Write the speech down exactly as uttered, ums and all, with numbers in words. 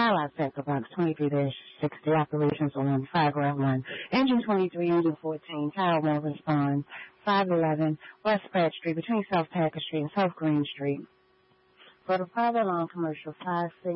Pilot Sector Box twenty-three dash sixty, operations on five Route one. Engine twenty-three, Engine fourteen, Tower one, respond five eleven West Pratt Street, between South Packer Street and South Green Street. For the private alarm commercial, five